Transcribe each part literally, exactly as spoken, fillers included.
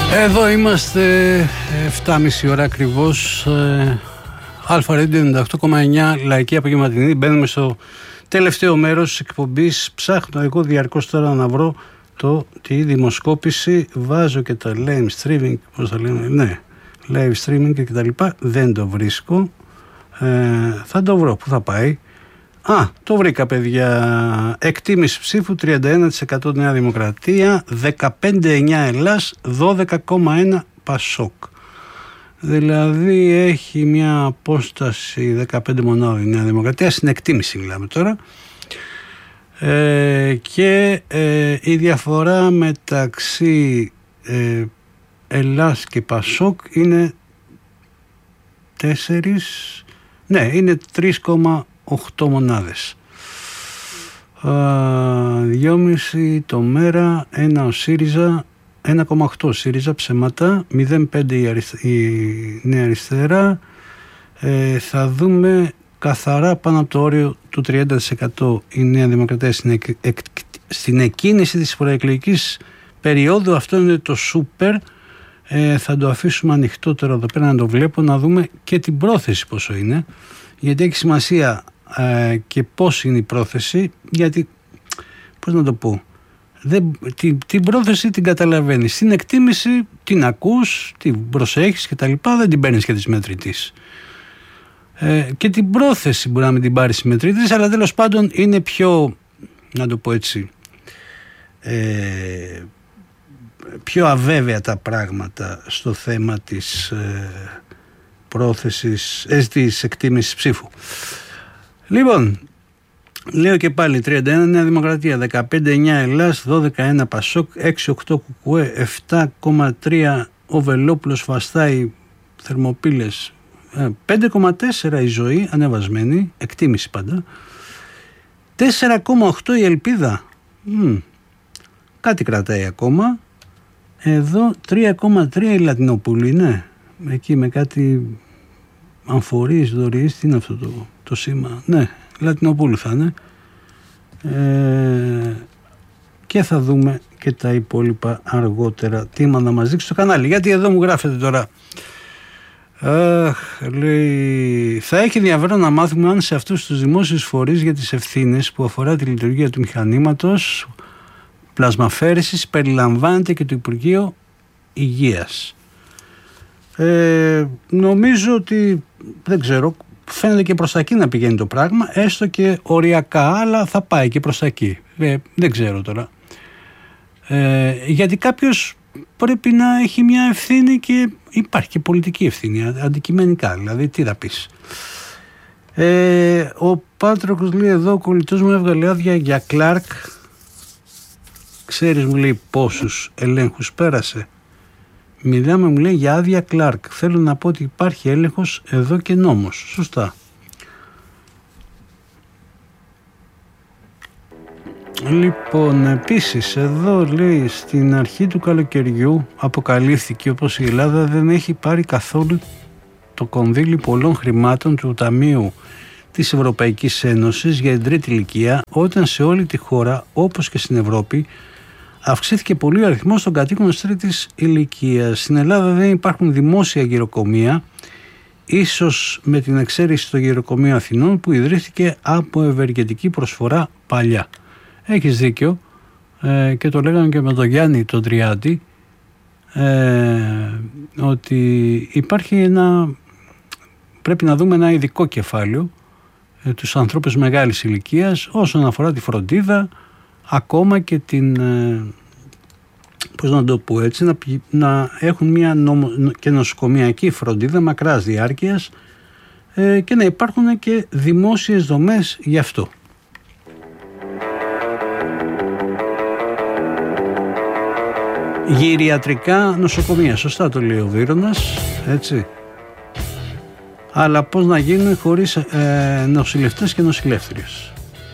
Εδώ είμαστε εφτά και μισή ώρα ακριβώς. Αλφα Radio ενενήντα οκτώ κόμμα εννιά, λαϊκή απογευματινή. Μπαίνουμε στο τελευταίο μέρος της εκπομπής. Ψάχνω εγώ διαρκώς τώρα να βρω το, τη δημοσκόπηση. Βάζω και τα live streaming, πώς θα λένε, ναι, live streaming και τα λοιπά. Δεν το βρίσκω. Ε, θα το βρω. Πού θα πάει? Α, το βρήκα, παιδιά. Εκτίμηση ψήφου τριάντα ένα τοις εκατό Νέα Δημοκρατία, δεκαπέντε κόμμα εννιά Ελλάς, δώδεκα κόμμα ένα Πασόκ. Δηλαδή έχει μια απόσταση δεκαπέντε μονάδων η Νέα Δημοκρατία, στην εκτίμηση μιλάμε τώρα. Ε, και ε, η διαφορά μεταξύ ε, Ελλάς και Πασόκ είναι τέσσερις, ναι, είναι τρία κόμμα οκτώ μονάδες. δυόμισι το Μέρα, ένα ο ΣΥΡΙΖΑ, ένα κόμμα οκτώ ο ΣΥΡΙΖΑ, ψέματα, μηδέν κόμμα πέντε η, αριστε, η Νέα Αριστερά. Ε, θα δούμε καθαρά πάνω από το όριο του τριάντα τοις εκατό η Νέα Δημοκρατία στην, εκ, εκ, στην εκκίνηση της προεκλογικής περίοδου. Αυτό είναι το σούπερ. Ε, θα το αφήσουμε ανοιχτό τώρα εδώ πέρα να το βλέπω, να δούμε και την πρόθεση πόσο είναι, γιατί έχει σημασία ε, και πώς είναι η πρόθεση, γιατί πώς να το πω, δεν, την, την πρόθεση την καταλαβαίνεις, την εκτίμηση την ακούς, την προσέχεις και τα λοιπά, δεν την παίρνεις και της μετρητής. Ε, και την πρόθεση μπορεί να μην την πάρεις μετρητής, αλλά τέλος πάντων είναι πιο, να το πω έτσι, ε, πιο αβέβαια τα πράγματα στο θέμα της ε, πρόθεσης, ε, της εκτίμησης ψήφου. Λοιπόν, λέω και πάλι τριάντα ένα Νέα Δημοκρατία, δεκαπέντε κόμμα εννιά Ελλάς, δώδεκα κόμμα ένα Πασόκ, έξι κόμμα οκτώ Κουκουέ, επτά κόμμα τρία ο Βελόπουλος, Φαστάει, Θερμοπύλες, πέντε κόμμα τέσσερα η Ζωή, ανεβασμένη, εκτίμηση πάντα, τέσσερα κόμμα οκτώ η Ελπίδα, Μ, κάτι κρατάει ακόμα. Εδώ τρία κόμμα τρία η Λατινοπούλη, ναι, εκεί με κάτι αμφορείς, δωρείς, τι είναι αυτό το, το σήμα, ναι, Λατινοπούλου θα είναι. Ε, και θα δούμε και τα υπόλοιπα αργότερα, τι μα να μας δείξει το κανάλι, γιατί εδώ μου γράφετε τώρα. Αχ, λέει, θα έχει ενδιαφέρον να μάθουμε αν σε αυτούς τους δημόσιους φορείς για τις ευθύνες που αφορά τη λειτουργία του μηχανήματος πλασμαφέρεσης περιλαμβάνεται και το Υπουργείο Υγείας. Ε, νομίζω ότι, δεν ξέρω, φαίνεται και προς τα εκεί να πηγαίνει το πράγμα, έστω και οριακά, αλλά θα πάει και προς τα εκεί. Ε, δεν ξέρω τώρα. Ε, γιατί κάποιος πρέπει να έχει μια ευθύνη και υπάρχει και πολιτική ευθύνη, αντικειμενικά, δηλαδή τι θα πεις. Ε, ο Πάτροκος λέει εδώ, ο κολλητός μου έβγαλε άδεια για Κλάρκ. Ξέρεις, μου λέει, πόσους ελέγχους πέρασε? Μιλάμε, μου λέει, για άδεια Κλάρκ. Θέλω να πω ότι υπάρχει έλεγχος εδώ και νόμος. Σωστά. Λοιπόν, επίσης εδώ λέει, στην αρχή του καλοκαιριού αποκαλύφθηκε όπως η Ελλάδα δεν έχει πάρει καθόλου το κονδύλι πολλών χρημάτων του Ταμείου της Ευρωπαϊκής Ένωσης για την τρίτη ηλικία, όταν σε όλη τη χώρα, όπως και στην Ευρώπη, αυξήθηκε πολύ ο αριθμός των κατοίκων της τρίτης ηλικίας. Στην Ελλάδα δεν υπάρχουν δημόσια γεροκομεία, ίσως με την εξαίρεση το γεροκομείο Αθηνών που ιδρύθηκε από ευεργετική προσφορά παλιά. Έχεις δίκιο, ε, και το λέγαμε και με τον Γιάννη τον Τριάντη, ε, ότι υπάρχει ένα, πρέπει να δούμε ένα ειδικό κεφάλαιο ε, τους ανθρώπους μεγάλης ηλικίας όσον αφορά τη φροντίδα, ακόμα και την, ε, πώς να το πω έτσι, να, να έχουν μια νομο, και νοσοκομιακή φροντίδα μακράς διάρκειας ε, και να υπάρχουν και δημόσιες δομές γι' αυτό. Γυριατρικά νοσοκομεία, σωστά το λέει ο Βύρονας, έτσι. Αλλά πώς να γίνουν χωρίς ε, νοσηλευτές και νοσηλεύτριες.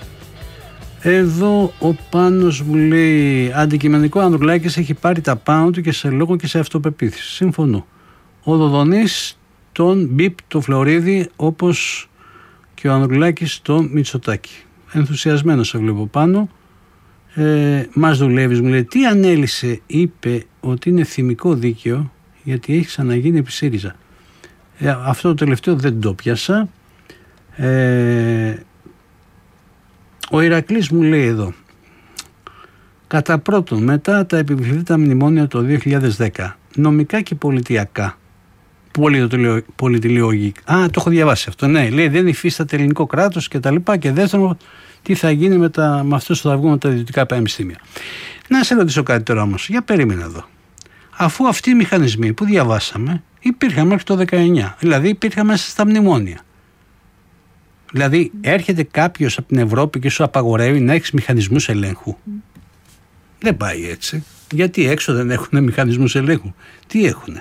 Εδώ ο Πάνος μου λέει, αντικειμενικό Ανδρουλάκης έχει πάρει τα πάνω του και σε λόγο και σε αυτοπεποίθηση. Συμφωνώ. Ο Δοδονής τον μπιπ το Φλωρίδη, όπως και ο Ανδρουλάκης το Μητσοτάκη. Ενθουσιασμένος σε βλέπω πάνω. Ε, μας δουλεύεις, μου λέει. Τι ανέλησε, είπε ότι είναι θυμικό δίκαιο γιατί έχει ξαναγίνει επί ΣΥΡΙΖΑ. Ε, αυτό το τελευταίο δεν το πιάσα. Ε, ο Ηρακλής μου λέει εδώ, κατά πρώτον, μετά τα επιβληθέντα μνημόνια το δύο χιλιάδες δέκα, νομικά και πολιτιακά, πολιτιλιογικά, α, το έχω διαβάσει αυτό, ναι, λέει δεν υφίσταται ελληνικό κράτος και τα λοιπά, και δεύτερον, τι θα γίνει με, τα, με αυτούς που θα βγουν τα ιδιωτικά πανεπιστήμια. Να σε ρωτήσω κάτι τώρα όμως, για περίμενα εδώ. Αφού αυτοί οι μηχανισμοί που διαβάσαμε υπήρχαν μέχρι το δεκαεννιά, δηλαδή υπήρχαν μέσα στα μνημόνια. Δηλαδή έρχεται κάποιος από την Ευρώπη και σου απαγορεύει να έχεις μηχανισμούς ελέγχου. Mm. Δεν πάει έτσι. Γιατί έξω δεν έχουν μηχανισμούς ελέγχου. Τι έχουνε.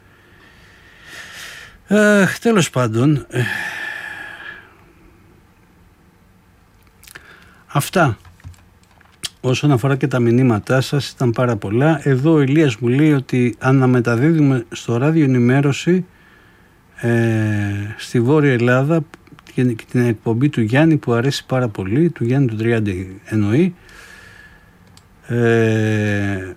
Ε, τέλος πάντων, ε, αυτά όσον αφορά και τα μηνύματά σας ήταν πάρα πολλά. Εδώ ο Ηλίας μου λέει ότι αναμεταδίδουμε στο ράδιο ενημέρωση ε, στη Βόρεια Ελλάδα και την εκπομπή του Γιάννη που αρέσει πάρα πολύ, του Γιάννη του Τριάντη εννοεί, ε,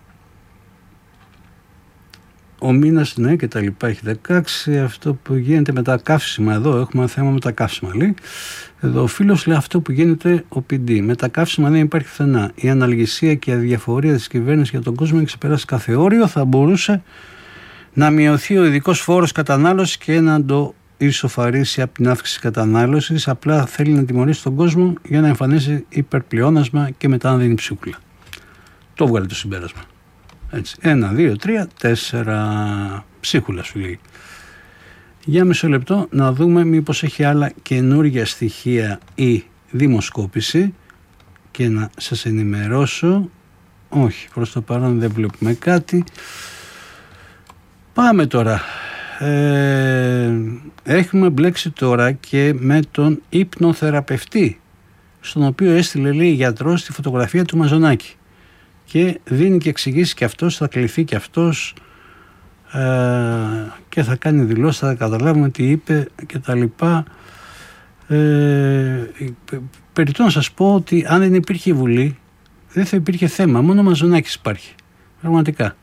ο μήνας, ναι, και τα λοιπά, έχει δεκαέξι. Αυτό που γίνεται με τα καύσιμα, εδώ έχουμε ένα θέμα με τα καύσιμα, λέει. Εδώ ο φίλος λέει αυτό που γίνεται ο πι ντι. Με τα καύσιμα δεν υπάρχει πουθενά. Η αναλγησία και η αδιαφορία της κυβέρνησης για τον κόσμο έχει ξεπεράσει κάθε όριο. Θα μπορούσε να μειωθεί ο ειδικός φόρος κατανάλωσης και να το ισοφαρίσει από την αύξηση κατανάλωσης. Απλά θέλει να τιμωρήσει τον κόσμο για να εμφανίσει υπερπλεόνασμα και μετά να δίνει ψίχουλα. Το βγάλε το συμπέρασμα. Έτσι. Ένα, δύο, τρία, τέσσερα. Ψίχουλα σου λέει. Για μισό λεπτό να δούμε μήπως έχει άλλα καινούργια στοιχεία ή δημοσκόπηση και να σας ενημερώσω. Όχι, προς το παρόν δεν βλέπουμε κάτι. Πάμε τώρα. Ε, έχουμε μπλέξει τώρα και με τον υπνοθεραπευτή, στον οποίο έστειλε, λέει, γιατρός τη φωτογραφία του Μαζονάκη και δίνει και εξηγήσει και αυτός, θα κληθεί και αυτός ε, και θα κάνει δηλώσεις, θα καταλάβουμε τι είπε και τα λοιπά. Ε, περιττώ να σας πω ότι αν δεν υπήρχε η Βουλή δεν θα υπήρχε θέμα, μόνο ο Μαζονάκης υπάρχει πραγματικά.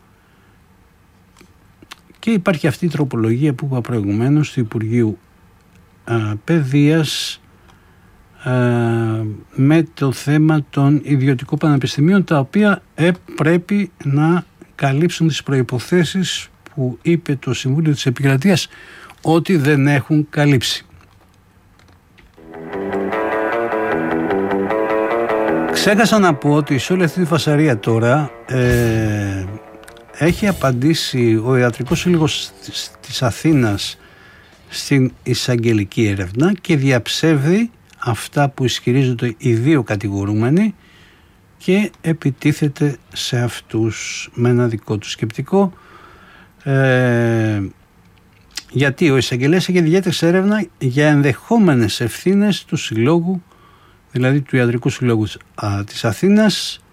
Και υπάρχει αυτή η τροπολογία που είπα προηγουμένως του Υπουργείου α, Παιδείας α, με το θέμα των ιδιωτικών πανεπιστημίων, τα οποία ε, πρέπει να καλύψουν τις προϋποθέσεις που είπε το Συμβούλιο της Επικρατείας ότι δεν έχουν καλύψει. Ξέχασα να πω ότι σε όλη αυτή τη φασαρία τώρα ε, έχει απαντήσει ο Ιατρικός Σύλλογος της Αθήνας στην εισαγγελική έρευνα και διαψεύδει αυτά που ισχυρίζονται οι δύο κατηγορούμενοι και επιτίθεται σε αυτούς με ένα δικό του σκεπτικό. Ε, γιατί ο εισαγγελέας έχει διέτρεξε έρευνα για ενδεχόμενες ευθύνες του συλλόγου, δηλαδή του Ιατρικού Συλλόγου της Αθήνας,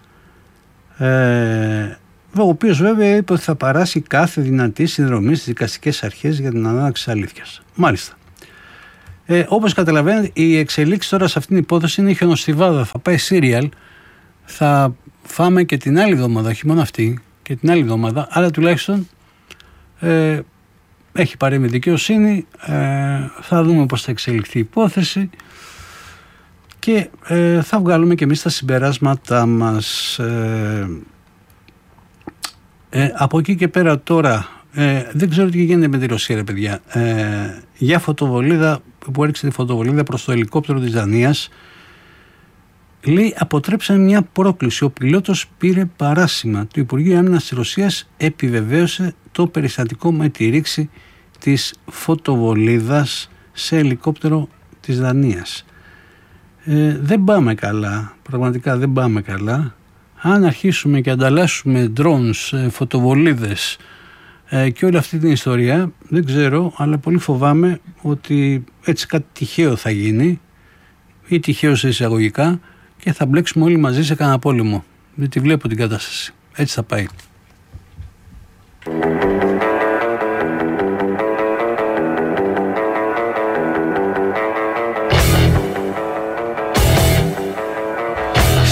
ε, ο οποίος βέβαια είπε ότι θα παράσει κάθε δυνατή συνδρομή στις δικαστικές αρχές για την ανάδειξη της αλήθειας. Μάλιστα. Ε, όπως καταλαβαίνετε, η εξελίξη τώρα σε αυτήν την υπόθεση είναι χιονοστιβάδα. Θα πάει σύριαλ, θα φάμε και την άλλη εβδομάδα, όχι μόνο αυτή, και την άλλη εβδομάδα, αλλά τουλάχιστον ε, έχει παρέμει δικαιοσύνη, ε, θα δούμε πώς θα εξελιχθεί η υπόθεση και ε, θα βγάλουμε και εμείς τα συμπεράσματά μας. Ε, ε, από εκεί και πέρα τώρα, ε, δεν ξέρω τι γίνεται με τη Ρωσία, ρε παιδιά. Ε, για φωτοβολίδα που έριξε τη φωτοβολίδα προς το ελικόπτερο της Δανίας, λέει, αποτρέψαν μια πρόκληση. Ο πιλότος πήρε παράσημα. Το Υπουργείο Άμυνας της Ρωσίας επιβεβαίωσε το περιστατικό με τη ρήξη της φωτοβολίδας σε ελικόπτερο της Δανίας. Ε, δεν πάμε καλά, πραγματικά δεν πάμε καλά. Αν αρχίσουμε και ανταλλάσσουμε drones, φωτοβολίδες ε, και όλη αυτή την ιστορία, δεν ξέρω, αλλά πολύ φοβάμαι ότι έτσι κάτι τυχαίο θα γίνει ή τυχαίο σε εισαγωγικά και θα μπλέξουμε όλοι μαζί σε κανένα πόλεμο. Δεν τη βλέπω την κατάσταση. Έτσι θα πάει.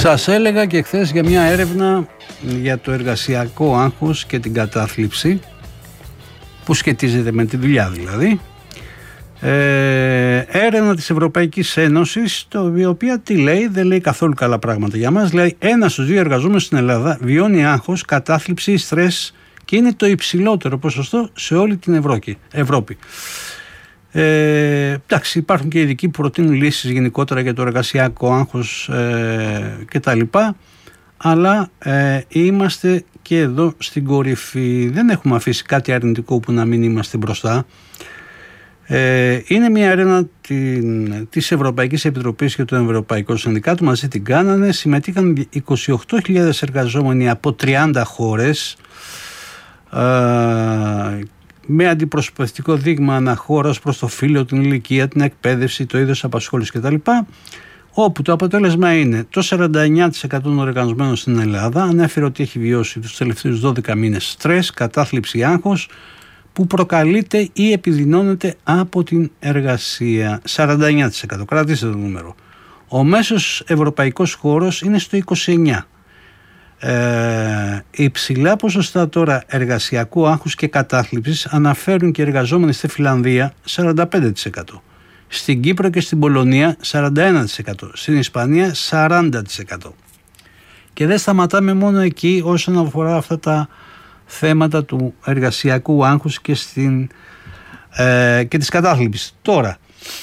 Σας έλεγα και χθες για μια έρευνα για το εργασιακό άγχος και την κατάθλιψη που σχετίζεται με τη δουλειά δηλαδή. Ε, έρευνα της Ευρωπαϊκής Ένωσης, το, η οποία τι λέει, δεν λέει καθόλου καλά πράγματα για μας. Λέει ένα στους δύο εργαζόμενους στην Ελλάδα βιώνει άγχος, κατάθλιψη, στρες και είναι το υψηλότερο ποσοστό σε όλη την Ευρώπη. Ε, εντάξει, υπάρχουν και ειδικοί που προτείνουν λύσεις γενικότερα για το εργασιακό άγχος ε, και τα λοιπά, αλλά ε, είμαστε και εδώ στην κορυφή. Δεν έχουμε αφήσει κάτι αρνητικό που να μην είμαστε μπροστά. Ε, είναι μια έρευνα την, της Ευρωπαϊκής Επιτροπής και του Ευρωπαϊκού Συνδικάτου, μαζί την κάνανε, συμμετείχαν είκοσι οκτώ χιλιάδες εργαζόμενοι από τριάντα χώρες, ε, με αντιπροσωπευτικό δείγμα αναχώρα προς το φύλο, την ηλικία, την εκπαίδευση, το είδος απασχόλησης κτλ. Όπου το αποτέλεσμα είναι το σαράντα εννέα τοις εκατό των εργαζομένων στην Ελλάδα ανέφερε ότι έχει βιώσει τους τελευταίους δώδεκα μήνες στρες, κατάθλιψη, άγχος που προκαλείται ή επιδεινώνεται από την εργασία. σαράντα εννέα τοις εκατό, κρατήστε το νούμερο. Ο μέσος ευρωπαϊκός χώρος είναι στο είκοσι εννέα τοις εκατό. Ε, υψηλά ποσοστά τώρα εργασιακού άγχους και κατάθλιψης αναφέρουν και οι εργαζόμενοι στη Φιλανδία, σαράντα πέντε τοις εκατό, στην Κύπρο και στην Πολωνία σαράντα ένα τοις εκατό, στην Ισπανία σαράντα τοις εκατό. Και δεν σταματάμε μόνο εκεί όσον αφορά αυτά τα θέματα του εργασιακού άγχους και, στην, ε, και της κατάθλιψης. Τώρα,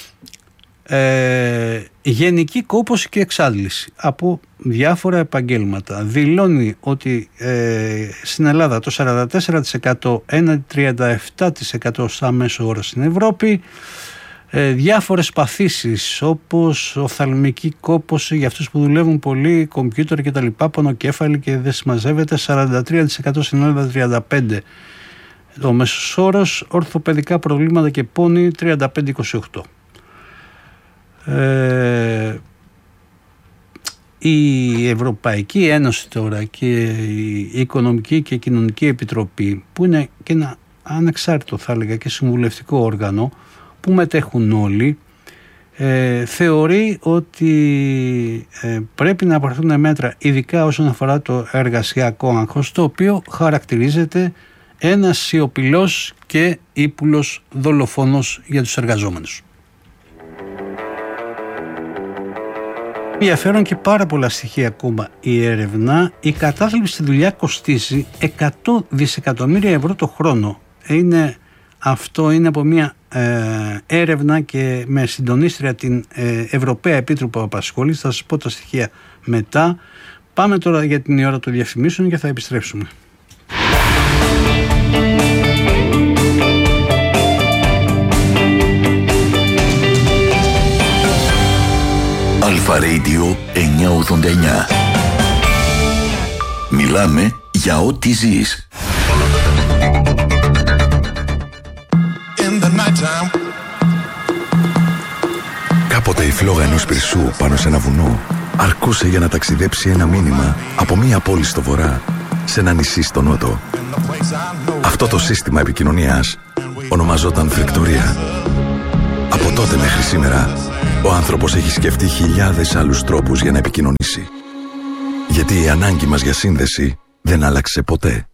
ε, γενική κόπωση και εξάντληση από διάφορα επαγγέλματα. Δηλώνει ότι ε, στην Ελλάδα το σαράντα τέσσερα τοις εκατό έναντι τριάντα επτά τοις εκατό στα μέσο όρο στην Ευρώπη. Ε, διάφορες παθήσεις όπως οφθαλμική κόπωση για αυτούς που δουλεύουν πολύ, κομπιούτερ και τα λοιπά, πονοκέφαλη και δεν συμμαζεύεται, σαράντα τρία τοις εκατό στην Ελλάδα, τριάντα πέντε τοις εκατό ο μέσος όρος, ορθοπαιδικά προβλήματα και πόνοι τριάντα πέντε είκοσι οκτώ. Ε, η Ευρωπαϊκή Ένωση τώρα και η Οικονομική και Κοινωνική Επιτροπή, που είναι και ένα ανεξάρτητο θα έλεγα και συμβουλευτικό όργανο που μετέχουν όλοι, ε, θεωρεί ότι ε, πρέπει να πάρθουν μέτρα ειδικά όσον αφορά το εργασιακό άγχος, το οποίο χαρακτηρίζεται ένας σιωπηλός και ύπουλος δολοφόνος για τους εργαζόμενους. Ενδιαφέρον και πάρα πολλά στοιχεία ακόμα η έρευνα. Η κατάθλιψη στη δουλειά κοστίζει εκατό δισεκατομμύρια ευρώ το χρόνο. Είναι, αυτό είναι από μια ε, έρευνα και με συντονίστρια την ε, Ευρωπαία Επίτροπο Απασχόλησης. Θα σας πω τα στοιχεία μετά. Πάμε τώρα για την ώρα των διαφημίσεων και θα επιστρέψουμε. Αλφα Radio εννιακόσια ογδόντα εννιά. Μιλάμε για ό,τι ζεις. Κάποτε η φλόγα ενός πυρσού πάνω σε ένα βουνό αρκούσε για να ταξιδέψει ένα μήνυμα από μία πόλη στο βορρά σε ένα νησί στο νότο. Αυτό το σύστημα επικοινωνίας ονομαζόταν φρικτορία. Από τότε μέχρι σήμερα ο άνθρωπος έχει σκεφτεί χιλιάδες άλλους τρόπους για να επικοινωνήσει. Γιατί η ανάγκη μας για σύνδεση δεν άλλαξε ποτέ.